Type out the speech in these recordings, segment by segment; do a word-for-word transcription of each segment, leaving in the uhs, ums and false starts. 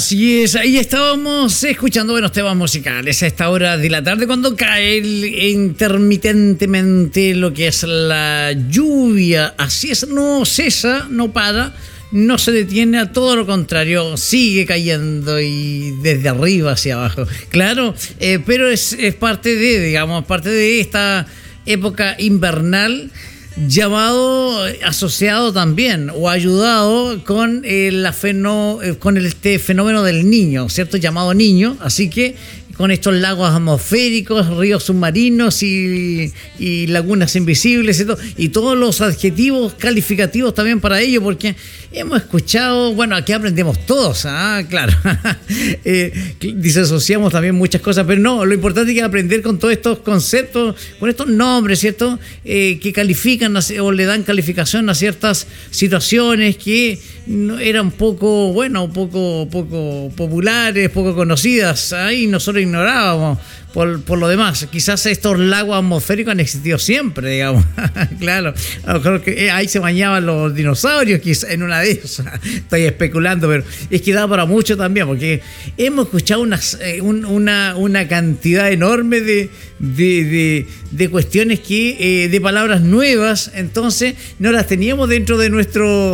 Así es, ahí estábamos escuchando buenos temas musicales a esta hora de la tarde cuando cae el, intermitentemente lo que es la lluvia. Así es, no cesa, no para, no se detiene, a todo lo contrario, sigue cayendo y desde arriba hacia abajo. Claro, eh, pero es, es parte de, digamos, parte de esta época invernal, llamado, asociado también o ayudado con eh, la feno, eh, con el, este fenómeno del Niño, ¿cierto? Llamado Niño, así que con estos lagos atmosféricos, ríos submarinos y, y lagunas invisibles y, todo, y todos los adjetivos calificativos también para ello, porque hemos escuchado, bueno, aquí aprendemos todos, ¿ah? Claro, eh, disasociamos también muchas cosas, pero no, lo importante es que aprender con todos estos conceptos, con estos nombres, ¿cierto? Eh, que califican o le dan calificación a ciertas situaciones que eran poco, bueno, poco, poco populares, poco conocidas, ahí nosotros ignorábamos por, por lo demás. Quizás estos lagos atmosféricos han existido siempre, digamos. Claro, a lo mejor que ahí se bañaban los dinosaurios, quizás en una de esas. Estoy especulando, pero es que da para mucho también, porque hemos escuchado unas, eh, un, una, una cantidad enorme de, de, de, de cuestiones que, eh, de palabras nuevas, entonces no las teníamos dentro de nuestro,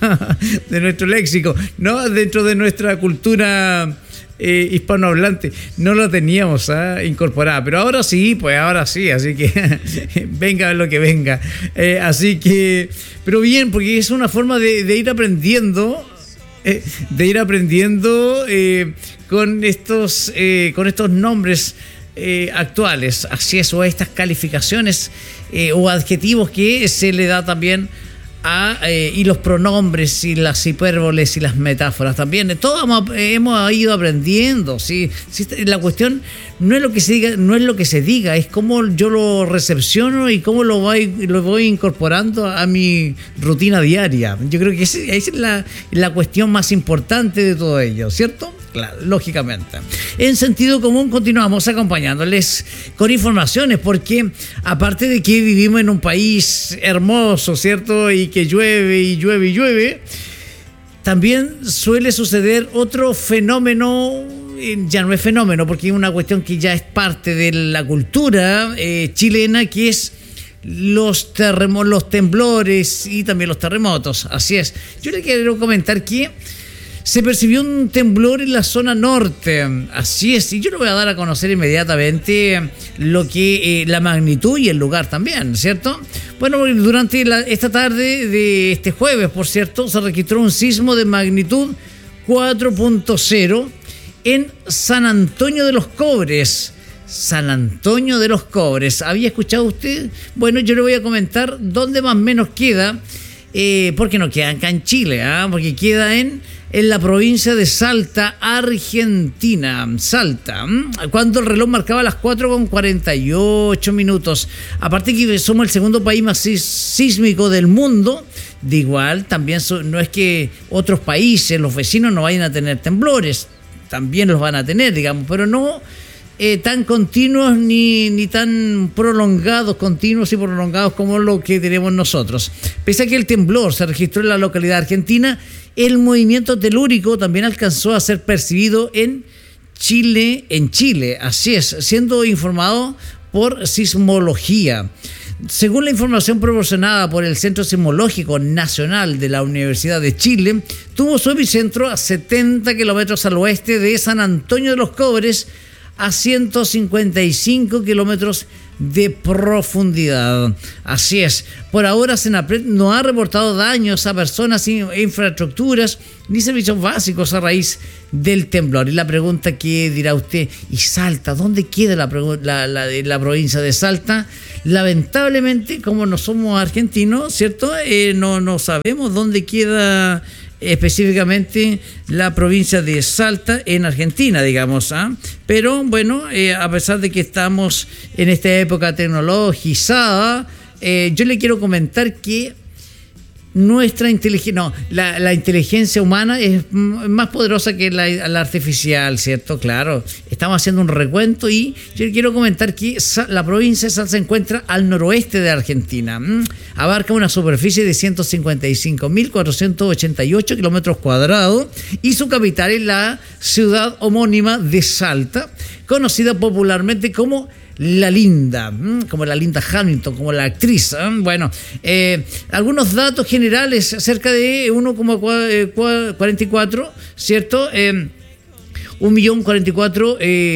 de nuestro léxico, no dentro de nuestra cultura Eh, hispanohablante, no lo teníamos ¿eh? incorporada, pero ahora sí, pues ahora sí, así que venga lo que venga, eh, así que, pero bien, porque es una forma de, de ir aprendiendo, eh, de ir aprendiendo eh, con estos, eh, con estos nombres eh, actuales, así es, o estas calificaciones eh, o adjetivos que se le da también a, eh, y los pronombres y las hipérboles y las metáforas también. Todos hemos, eh, hemos ido aprendiendo, ¿sí? Sí, la cuestión no es lo que se diga, no es lo que se diga, es cómo yo lo recepciono y cómo lo voy, lo voy incorporando a mi rutina diaria. Yo creo que esa es la, la cuestión más importante de todo ello, ¿cierto? Claro, lógicamente. En sentido común continuamos acompañándoles con informaciones, porque aparte de que vivimos en un país hermoso, ¿cierto? Y que llueve y llueve y llueve, también suele suceder otro fenómeno, ya no es fenómeno, porque es una cuestión que ya es parte de la cultura eh, chilena, que es los terremotos, los temblores y también los terremotos. Así es. Yo le quiero comentar que se percibió un temblor en la zona norte, así es, y yo le voy a dar a conocer inmediatamente lo que eh, la magnitud y el lugar también, ¿cierto? Bueno, durante la, esta tarde de este jueves, por cierto, se registró un sismo de magnitud cuatro punto cero en San Antonio de los Cobres. San Antonio de los Cobres, ¿había escuchado usted? Bueno, yo le voy a comentar dónde más o menos queda, eh, porque no queda acá en Chile, ¿eh? Porque queda en en la provincia de Salta, Argentina. Salta, cuando el reloj marcaba las cuatro con cuarenta y ocho minutos. Aparte que somos el segundo país más sísmico del mundo, de igual, también so, no es que otros países, los vecinos, no vayan a tener temblores, también los van a tener, digamos, pero no eh, tan continuos ni, ni tan prolongados, continuos y prolongados como lo que tenemos nosotros. Pese a que el temblor se registró en la localidad argentina, el movimiento telúrico también alcanzó a ser percibido en Chile, en Chile, así es, siendo informado por Sismología. Según la información proporcionada por el Centro Sismológico Nacional de la Universidad de Chile, tuvo su epicentro a setenta kilómetros al oeste de San Antonio de los Cobres, a ciento cincuenta y cinco kilómetros de profundidad. Así es. Por ahora, Senapred no ha reportado daños a personas, infraestructuras ni servicios básicos a raíz del temblor. Y la pregunta que dirá usted, ¿y Salta? ¿Dónde queda la, la, la, la provincia de Salta? Lamentablemente, como no somos argentinos, ¿cierto? Eh, no, no sabemos dónde queda específicamente la provincia de Salta en Argentina, digamos, ¿ah? Pero bueno, eh, a pesar de que estamos en esta época tecnologizada, eh, yo le quiero comentar que nuestra inteligencia, no, la, la inteligencia humana es m- más poderosa que la, la artificial, ¿cierto? Claro, estamos haciendo un recuento y yo quiero comentar que Sa- la provincia de Salta se encuentra al noroeste de Argentina. Mm, abarca una superficie de ciento cincuenta y cinco mil cuatrocientos ochenta y ocho kilómetros cuadrados y su capital es la ciudad homónima de Salta, conocida popularmente como La Linda, como la Linda Hamilton, como la actriz. ¿eh? Bueno, eh, algunos datos generales, cerca de uno coma cuarenta y cuatro, ¿cierto? Eh, un millón cuarenta y cuatro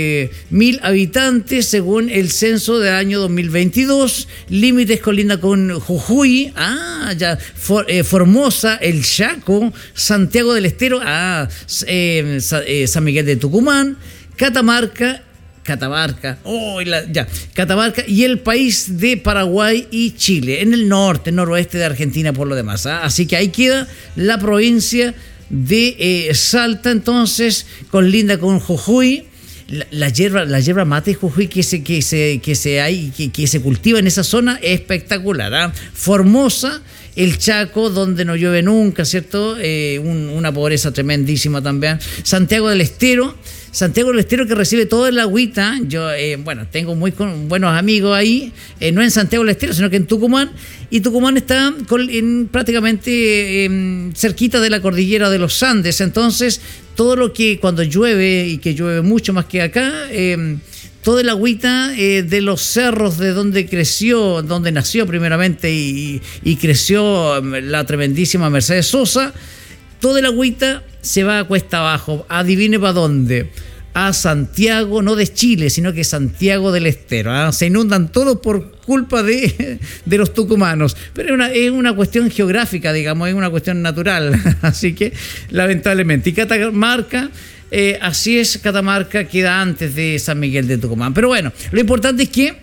mil habitantes según el censo del año dos mil veintidós. Límites colinda con Jujuy, ah, ya, For, eh, Formosa, El Chaco, Santiago del Estero, ah, eh, eh, San Miguel de Tucumán, Catamarca, Catamarca, oh, la, ya, Catamarca y el país de Paraguay y Chile, en el norte, noroeste de Argentina por lo demás. ¿ah? Así que ahí queda la provincia de eh, Salta, entonces, con linda con Jujuy. La, la hierba, la hierba mate de Jujuy que se, que se, que se hay, que, que se cultiva en esa zona es espectacular. ¿ah? Formosa, el Chaco, donde no llueve nunca, ¿cierto? Eh, un, una pobreza tremendísima también. Santiago del Estero, Santiago del Estero que recibe toda el agüita. Yo, eh, bueno, tengo muy con, buenos amigos ahí, eh, no en Santiago del Estero, sino que en Tucumán. Y Tucumán está con, en, prácticamente eh, cerquita de la cordillera de los Andes. Entonces, todo lo que cuando llueve, y que llueve mucho más que acá, eh, toda el agüita eh, de los cerros de donde creció, donde nació primeramente y, y creció la tremendísima Mercedes Sosa, toda el agüita se va a cuesta abajo. Adivine para dónde. A Santiago, no de Chile, sino que Santiago del Estero. ¿eh? Se inundan todos por culpa de, de los tucumanos. Pero es una, es una cuestión geográfica, digamos, es una cuestión natural. Así que, lamentablemente. Y Catamarca, eh, así es, Catamarca queda antes de San Miguel de Tucumán. Pero bueno, lo importante es que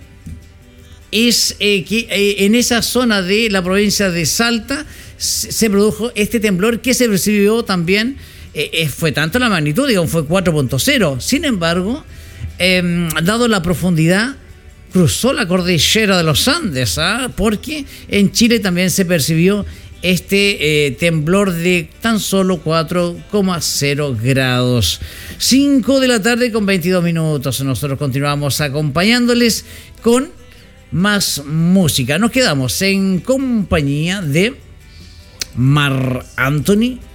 es eh, que eh, en esa zona de la provincia de Salta se produjo este temblor que se recibió también. Eh, fue tanto la magnitud, digamos, fue cuatro punto cero. Sin embargo, eh, dado la profundidad, cruzó la cordillera de los Andes, ¿ah? Porque en Chile también se percibió este eh, temblor de tan solo cuatro coma cero grados. cinco de la tarde con veintidós minutos. Nosotros continuamos acompañándoles con más música. Nos quedamos en compañía de Marc Anthony